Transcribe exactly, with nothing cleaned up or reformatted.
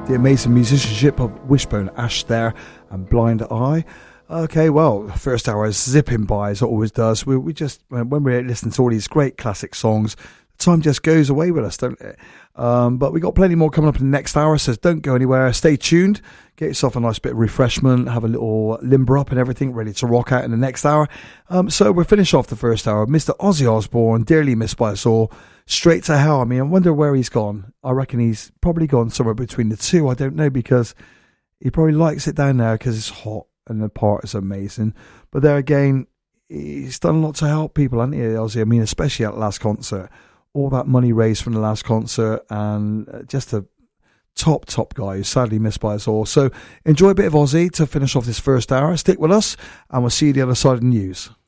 The amazing musicianship of Wishbone Ash there and Blind Eye. Okay, well, first hour is zipping by as it always does. We, we just, when we're listening to all these great classic songs, time just goes away with us, don't it? Um, but we got plenty more coming up in the next hour, so don't go anywhere. Stay tuned. Get yourself a nice bit of refreshment. Have a little limber up and everything, ready to rock out in the next hour. Um, so we'll finish off the first hour. Mister Ozzy Osbourne, dearly missed by us all. Straight to hell. I mean, I wonder where he's gone. I reckon he's probably gone somewhere between the two. I don't know, because he probably likes it down there because it's hot and the part is amazing. But there again, he's done a lot to help people, hasn't he, Ozzy? I mean, especially at the last concert. All that money raised from the last concert, and just a top, top guy who's sadly missed by us all. So enjoy a bit of Ozzy to finish off this first hour. Stick with us, and we'll see you the other side of the news.